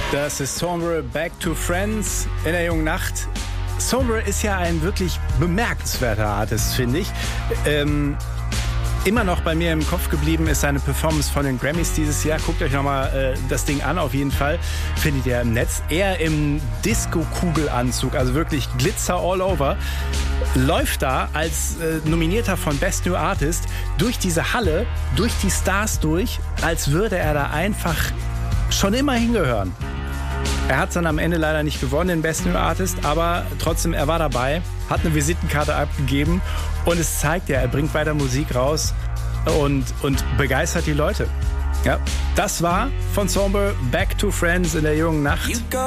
Das ist Sombre, Back to Friends in der jungen Nacht. Sombre ist ja ein wirklich bemerkenswerter Artist, finde ich. Immer noch bei mir im Kopf geblieben ist seine Performance von den Grammys dieses Jahr. Guckt euch nochmal das Ding an, auf jeden Fall. Findet ihr im Netz. Er im Disco-Kugelanzug, also wirklich Glitzer all over, läuft da als Nominierter von Best New Artist durch diese Halle, durch die Stars durch, als würde er da einfach schon immer hingehören. Er hat es dann am Ende leider nicht gewonnen, den Best New Artist, aber trotzdem, er war dabei, hat eine Visitenkarte abgegeben und es zeigt ja, er bringt weiter Musik raus und begeistert die Leute. Ja, das war von Sombre Back to Friends in der jungen Nacht.